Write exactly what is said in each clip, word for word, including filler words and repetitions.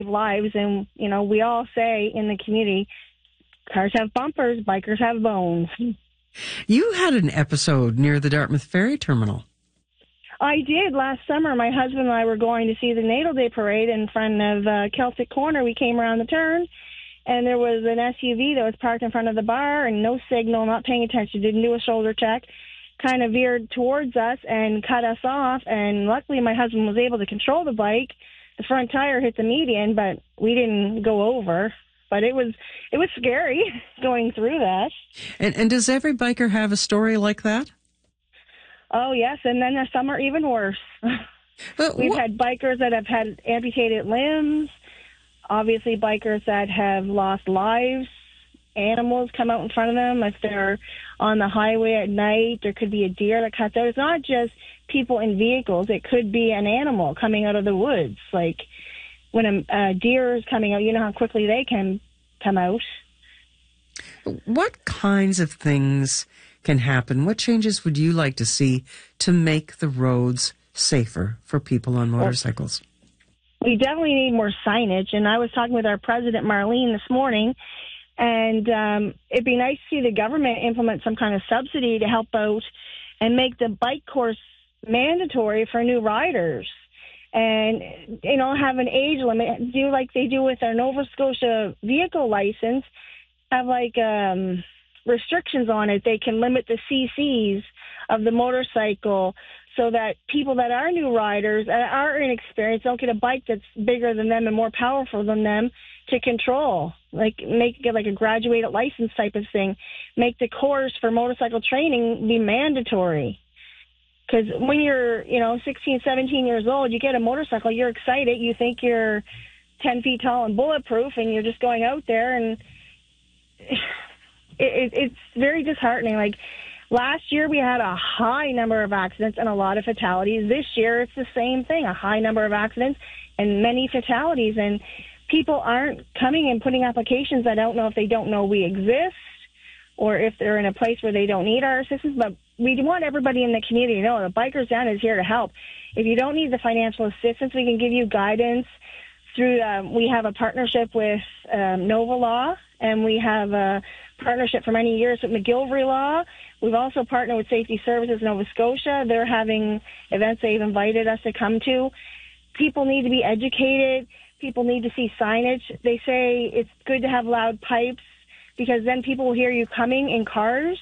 lives. And, you know, we all say in the community, cars have bumpers, bikers have bones. You had an episode near the Dartmouth Ferry Terminal. I did. Last summer, my husband and I were going to see the Natal Day Parade in front of uh, Celtic Corner. We came around the turn, and there was an S U V that was parked in front of the bar, and no signal, not paying attention, didn't do a shoulder check, kind of veered towards us and cut us off. And luckily, my husband was able to control the bike. The front tire hit the median, but we didn't go over. But it was it was scary going through that. And, and does every biker have a story like that? Oh, yes, and then some are even worse. But We've wh- had bikers that have had amputated limbs, obviously bikers that have lost lives, animals come out in front of them. If they're on the highway at night, there could be a deer that cuts out. It's not just people in vehicles. It could be an animal coming out of the woods. Like when a, a deer is coming out, you know how quickly they can come out. What kinds of things can happen? What changes would you like to see to make the roads safer for people on motorcycles? We definitely need more signage. And I was talking with our president, Marlene, this morning, and um, it'd be nice to see the government implement some kind of subsidy to help out and make the bike course mandatory for new riders. And, you know, have an age limit, do like they do with our Nova Scotia vehicle license, have like um, restrictions on it. They can limit the C Cs of the motorcycle so that people that are new riders, uh, are inexperienced, don't get a bike that's bigger than them and more powerful than them to control. Like make it like a graduated license type of thing. Make the course for motorcycle training be mandatory. Because when you're, you know, sixteen, seventeen years old, you get a motorcycle, you're excited, you think you're ten feet tall and bulletproof, and you're just going out there, and it, it, it's very disheartening. Like, last year we had a high number of accidents and a lot of fatalities. This year it's the same thing, a high number of accidents and many fatalities. And people aren't coming and putting applications. I don't know if they don't know we exist or if they're in a place where they don't need our assistance, but we want everybody in the community to know that Bikers Down is here to help. If you don't need the financial assistance, we can give you guidance through, um, we have a partnership with um, Nova Law, and we have a partnership for many years with McGilvery Law. We've also partnered with Safety Services Nova Scotia. They're having events they've invited us to come to. People need to be educated. People need to see signage. They say it's good to have loud pipes because then people will hear you coming in cars.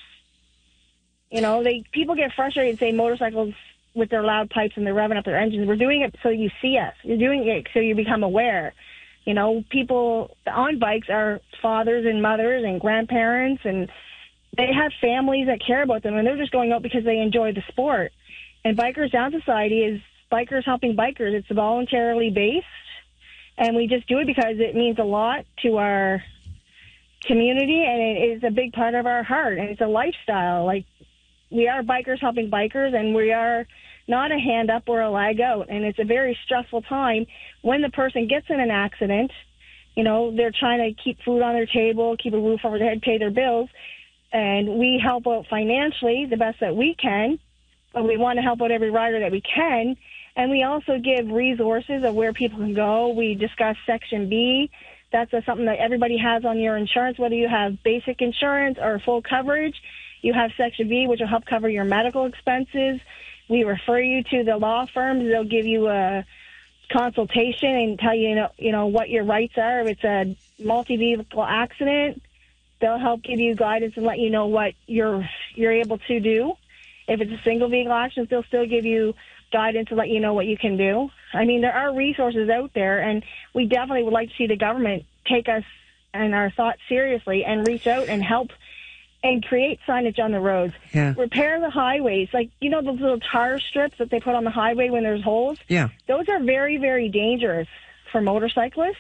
You know, they people get frustrated and say motorcycles with their loud pipes and they're revving up their engines. We're doing it so you see us. You're doing it so you become aware. You know, people on bikes are fathers and mothers and grandparents, and they have families that care about them, and they're just going out because they enjoy the sport. And Bikers Down Society is bikers helping bikers. It's voluntarily based, and we just do it because it means a lot to our community, and it is a big part of our heart, and it's a lifestyle. Like, we are bikers helping bikers, and we are not a hand up or a leg out. And it's a very stressful time when the person gets in an accident. You know, they're trying to keep food on their table, keep a roof over their head, pay their bills. And we help out financially the best that we can, but we want to help out every rider that we can. And we also give resources of where people can go. We discuss Section B. That's a, something that everybody has on your insurance, whether you have basic insurance or full coverage. You have Section B, which will help cover your medical expenses. We refer you to the law firms. They'll give you a consultation and tell you, you know, you know what your rights are. If it's a multi-vehicle accident, they'll help give you guidance and let you know what you're you're able to do. If it's a single vehicle accident, they'll still give you guidance and let you know what you can do. I mean, there are resources out there, and we definitely would like to see the government take us and our thoughts seriously and reach out and help and create signage on the roads. Yeah. Repair the highways. Like, you know, those little tar strips that they put on the highway when there's holes? Yeah. Those are very, very dangerous for motorcyclists.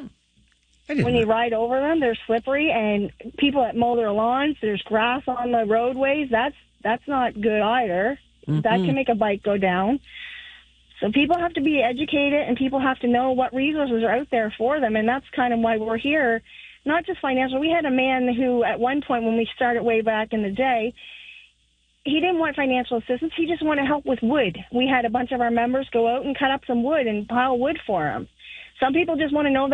When you ride over them, they're slippery, and people that mow their lawns, there's grass on the roadways. That's that's not good either. Mm-hmm. That can make a bike go down. So people have to be educated, and people have to know what resources are out there for them, and that's kind of why we're here. Not just financial. We had a man who, at one point when we started way back in the day, he didn't want financial assistance. He just wanted help with wood. We had a bunch of our members go out and cut up some wood and pile wood for him. Some people just want to know that